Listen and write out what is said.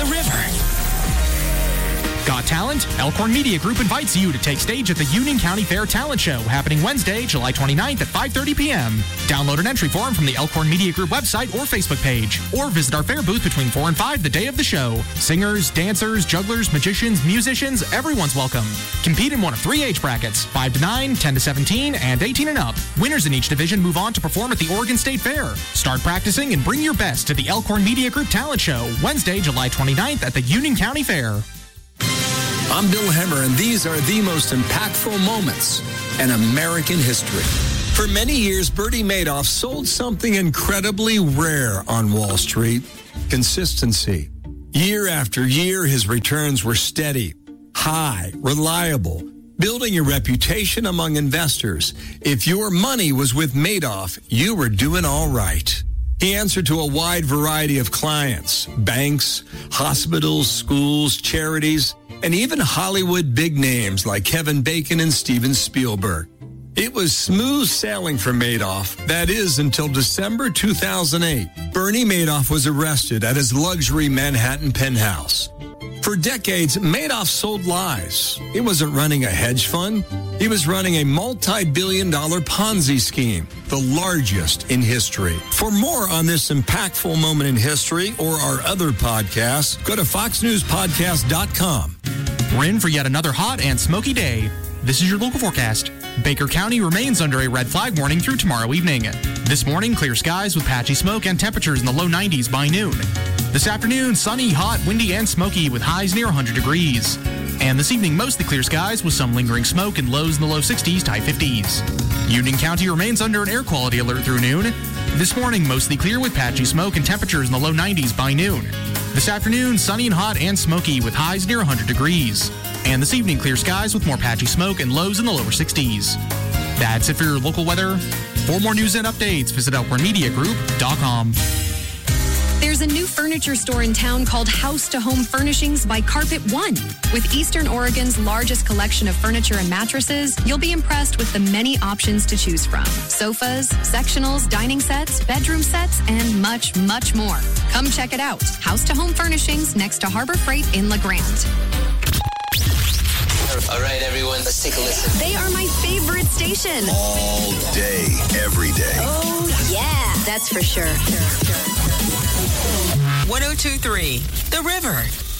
The River. Got talent? Elkhorn Media Group invites you to take stage at the Union County Fair Talent Show happening Wednesday, July 29th at 5:30 p.m. Download an entry form from the Elkhorn Media Group website or Facebook page, or visit our fair booth between 4 and 5 the day of the show. Singers, dancers, jugglers, magicians, musicians, everyone's welcome. Compete in one of 3 age brackets, 5 to 9, 10 to 17, and 18 and up. Winners in each division move on to perform at the Oregon State Fair. Start practicing and bring your best to the Elkhorn Media Group Talent Show Wednesday, July 29th at the Union County Fair. I'm Bill Hemmer, and these are the most impactful moments in American history. For many years, Bernie Madoff sold something incredibly rare on Wall Street: consistency. Year after year, his returns were steady, high, reliable, building a reputation among investors. If your money was with Madoff, you were doing all right. He answered to a wide variety of clients: banks, hospitals, schools, charities, and even Hollywood big names like Kevin Bacon and Steven Spielberg. It was smooth sailing for Madoff. That is, until December 2008. Bernie Madoff was arrested at his luxury Manhattan penthouse. For decades, Madoff sold lies. He wasn't running a hedge fund. He was running a multi-billion-dollar Ponzi scheme, the largest in history. For more on this impactful moment in history or our other podcasts, go to foxnewspodcast.com. We're in for yet another hot and smoky day. This is your local forecast. Baker County remains under a red flag warning through tomorrow evening. This morning, clear skies with patchy smoke and temperatures in the low 90s by noon. This afternoon, sunny, hot, windy, and smoky with highs near 100 degrees. And this evening, mostly clear skies with some lingering smoke and lows in the low 60s to high 50s. Union County remains under an air quality alert through noon. This morning, mostly clear with patchy smoke and temperatures in the low 90s by noon. This afternoon, sunny and hot and smoky with highs near 100 degrees. And this evening, clear skies with more patchy smoke and lows in the lower 60s. That's it for your local weather. For more news and updates, visit ElkhornMediaGroup.com. There's a new furniture store in town called House to Home Furnishings by Carpet One. With Eastern Oregon's largest collection of furniture and mattresses, you'll be impressed with the many options to choose from. Sofas, sectionals, dining sets, bedroom sets, and much, much more. Come check it out. House to Home Furnishings next to Harbor Freight in La Grande. All right, everyone, let's take a listen. They are my favorite station. All day, every day. Oh, yeah, that's for sure. 102.3 The River.